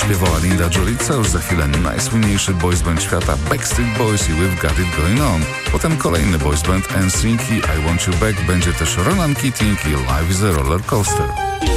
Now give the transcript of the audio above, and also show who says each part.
Speaker 1: śpiewała Linda Jolie, co już za chwilę najsłynniejszy boysband świata Backstreet Boys i We've Got It Going On. Potem kolejny boysband NSYNC i I Want You Back, będzie też Ronan Keating i Life is a Roller Coaster.